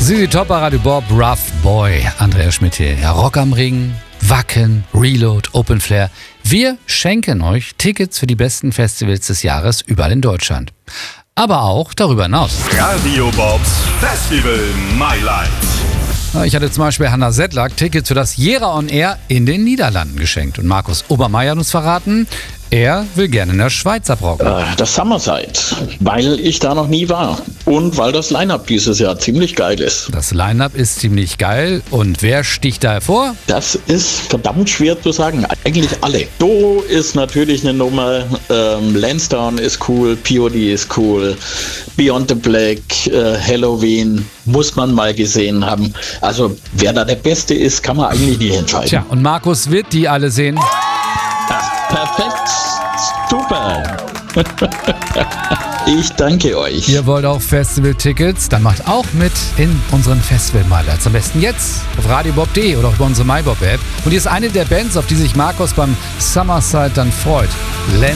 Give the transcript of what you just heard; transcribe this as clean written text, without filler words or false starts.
ZZ Top bei Radio Bob, Rough Boy, Andreas Schmidt hier. Ja, Rock am Ring, Wacken, Reload, Open Flair. Wir schenken euch Tickets für die besten Festivals des Jahres überall in Deutschland. Aber auch darüber hinaus. Radio Bobs Festival My Life. Ich hatte zum Beispiel Hanna Sedlak Tickets für das Jera on Air in den Niederlanden geschenkt. Und Markus Obermeier hat uns verraten, er will gerne in der Schweiz abrocken. Das Summerside, weil ich da noch nie war. Und weil das Line-Up dieses Jahr ziemlich geil ist. Das Line-Up ist ziemlich geil. Und wer sticht da hervor? Das ist verdammt schwer zu sagen. Eigentlich alle. Do ist natürlich eine Nummer. Lansdowne ist cool. POD ist cool. Beyond the Black, Halloween muss man mal gesehen haben. Also wer da der Beste ist, kann man eigentlich nicht entscheiden. Tja, und Markus wird die alle sehen. Perfekt. Super. Ich danke euch. Ihr wollt auch Festival-Tickets? Dann macht auch mit in unseren Festival-Highlights. Am besten jetzt auf radiobob.de oder auch über unsere MyBob-App. Und hier ist eine der Bands, auf die sich Markus beim Summerside dann freut.